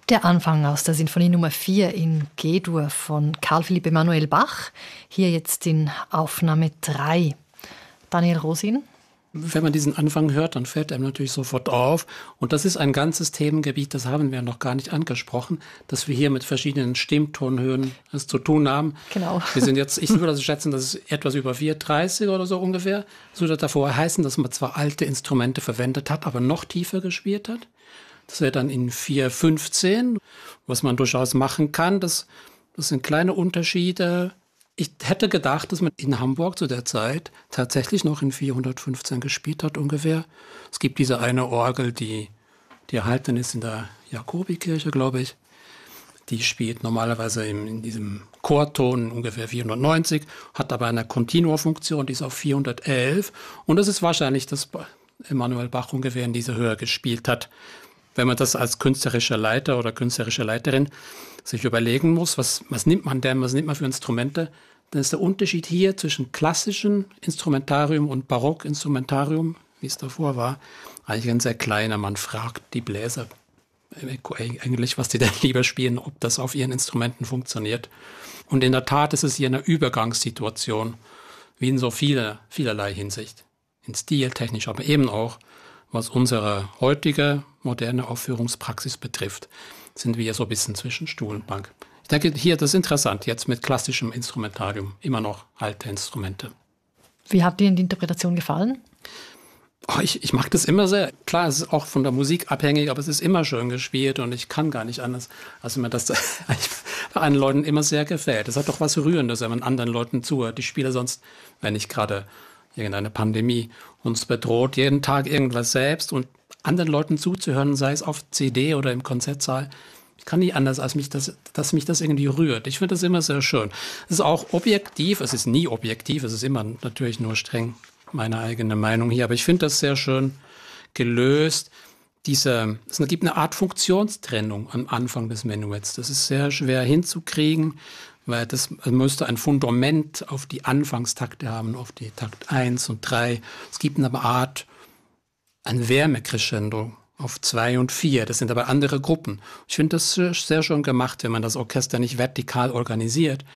Der Anfang aus der Sinfonie Nummer 4 in G-Dur von Carl Philipp Emanuel Bach. Hier jetzt in Aufnahme 3. Daniel Rosin. Wenn man diesen Anfang hört, dann fällt einem natürlich sofort auf. Und das ist ein ganzes Themengebiet, das haben wir noch gar nicht angesprochen, dass wir hier mit verschiedenen Stimmtonhöhen es zu tun haben. Genau. Wir sind jetzt, ich würde also schätzen, das ist etwas über 4,30 oder so ungefähr. Das würde davor heißen, dass man zwar alte Instrumente verwendet hat, aber noch tiefer gespielt hat. Das wäre dann in 4,15, was man durchaus machen kann. Das sind kleine Unterschiede. Ich hätte gedacht, dass man in Hamburg zu der Zeit tatsächlich noch in 415 gespielt hat ungefähr. Es gibt diese eine Orgel, die erhalten ist in der Jakobikirche, glaube ich. Die spielt normalerweise in diesem Chorton ungefähr 490, hat aber eine Continuo-Funktion, die ist auf 411. Und das ist wahrscheinlich, dass Emanuel Bach ungefähr in dieser Höhe gespielt hat. Wenn man das als künstlerischer Leiter oder künstlerische Leiterin sich überlegen muss, was nimmt man denn, was nimmt man für Instrumente, dann ist der Unterschied hier zwischen klassischem Instrumentarium und Barockinstrumentarium, wie es davor war, eigentlich ein sehr kleiner. Man fragt die Bläser eigentlich, was die denn lieber spielen, ob das auf ihren Instrumenten funktioniert. Und in der Tat ist es hier eine Übergangssituation, wie in so vielerlei Hinsicht. In Stil, technisch, aber eben auch, was unsere heutige moderne Aufführungspraxis betrifft, sind wir so ein bisschen zwischen Stuhl und Bank. Ich denke, hier, das ist interessant, jetzt mit klassischem Instrumentarium, immer noch alte Instrumente. Wie hat Ihnen die Interpretation gefallen? Oh, ich mag das immer sehr. Klar, es ist auch von der Musik abhängig, aber es ist immer schön gespielt und ich kann gar nicht anders, als mir das bei anderen Leuten immer sehr gefällt. Es hat doch was Rührendes, wenn man anderen Leuten zuhört. Ich spiele sonst, wenn nicht gerade irgendeine Pandemie uns bedroht, jeden Tag irgendwas selbst und anderen Leuten zuzuhören, sei es auf CD oder im Konzertsaal. Ich kann nicht anders, als dass mich das irgendwie rührt. Ich finde das immer sehr schön. Es ist auch objektiv, es ist nie objektiv, es ist immer natürlich nur streng meine eigene Meinung hier, aber ich finde das sehr schön gelöst. Es gibt eine Art Funktionstrennung am Anfang des Menuetts. Das ist sehr schwer hinzukriegen, weil das müsste ein Fundament auf die Anfangstakte haben, auf die Takt 1 und 3. Es gibt eine Art, ein Wärmecrescendo auf 2 und 4. Das sind aber andere Gruppen. Ich finde das sehr schön gemacht, wenn man das Orchester nicht vertikal organisiert,